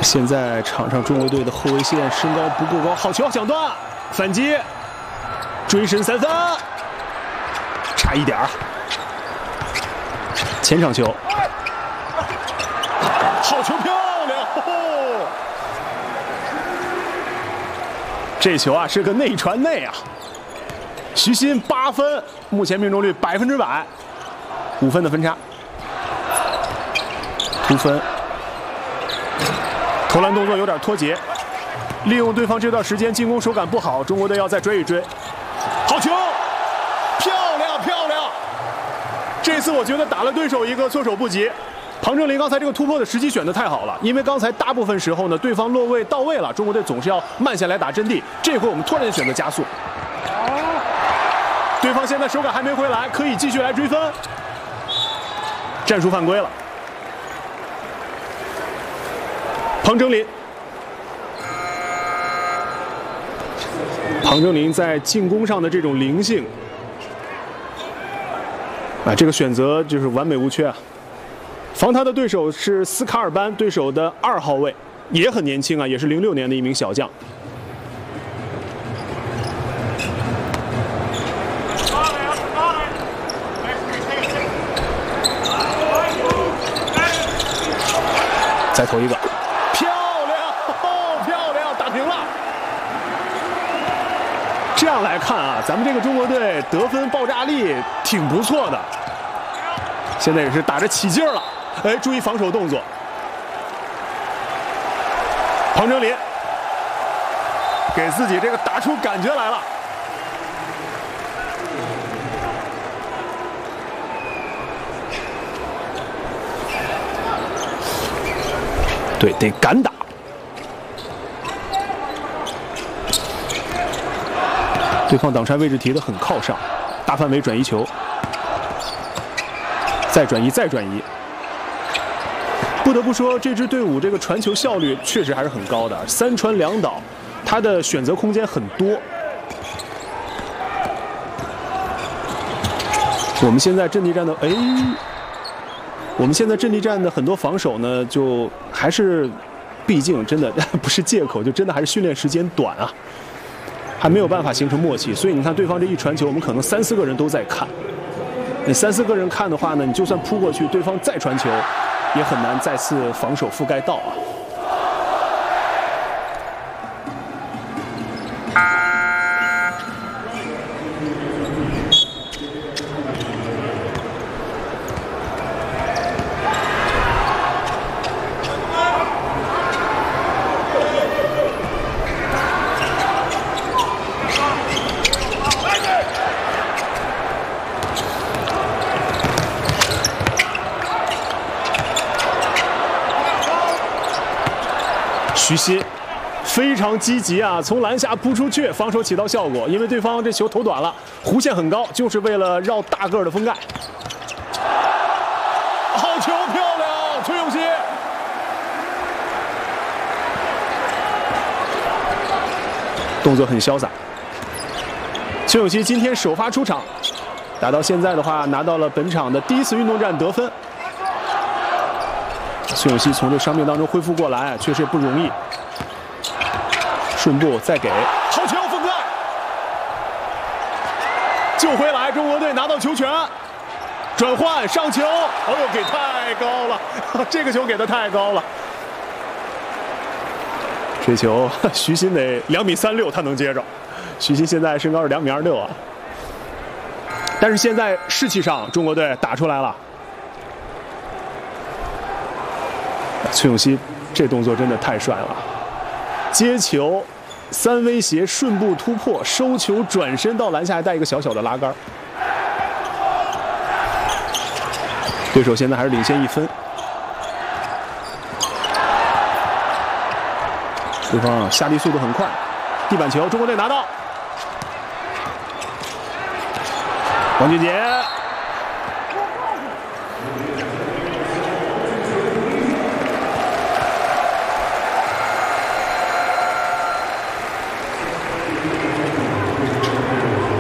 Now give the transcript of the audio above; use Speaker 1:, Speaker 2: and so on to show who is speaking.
Speaker 1: 现在场上中国队的后卫线身高不够高，好球抢断，反击，追身3分，差一点儿。前场球，好球漂亮！哦、这球啊是个内传内啊。徐新8分，目前命中率100%，5分的分差。突分。 投篮动作有点脱节，利用对方这段时间进攻手感不好，中国队要再追一追。好球，漂亮漂亮！这次我觉得打了对手一个措手不及。庞正林刚才这个突破的时机选得太好了，因为刚才大部分时候呢，对方落位到位了，中国队总是要慢下来打阵地。这回我们突然选择加速，对方现在手感还没回来，可以继续来追分。战术犯规了。 庞正林在进攻上的这种灵性，啊，这个选择就是完美无缺啊！防他的对手是斯卡尔班，对手的2号位也很年轻啊，也是06年的一名小将。再投一个。 这样来看啊，咱们这个中国队得分爆炸力挺不错的。现在也是打着起劲了，哎，注意防守动作。庞正林给自己这个打出感觉来了。对，得敢打。 对方挡拆位置提得很靠上，大范围转移球，再转移，再转移。不得不说，这支队伍这个传球效率确实还是很高的，3传2倒，他的选择空间很多。我们现在阵地战的，我们现在阵地战的很多防守呢，就还是，毕竟真的不是借口，就真的还是训练时间短啊。 还没有办法形成默契，所以你看对方这一传球，我们可能3、4个人都在看。你3、4个人看的话呢，你就算扑过去，对方再传球，也很难再次防守覆盖到啊。徐新非常积极啊，从篮下扑出去，防守起到效果。因为对方这球投短了，弧线很高，就是为了绕大个的封盖。好球，漂亮！崔永熙，动作很潇洒。崔永熙今天首发出场，打到现在的话，拿到了本场的第1次运动战得分。 崔永熙从这伤病当中恢复过来，确实也不容易。顺步再给，好球封盖，救回来！中国队拿到球权，转换上球，哦呦，给太高了，这个球给的太高了。这球徐新得2.36米，他能接着。徐新现在身高是2.26米啊，但是现在士气上，中国队打出来了。 崔永熙这动作真的太帅了，接球3威胁，顺步突破，收球转身到篮下，还带一个小小的拉杆。对手现在还是领先1分。对方下地速度很快，地板球，中国队拿到。王俊杰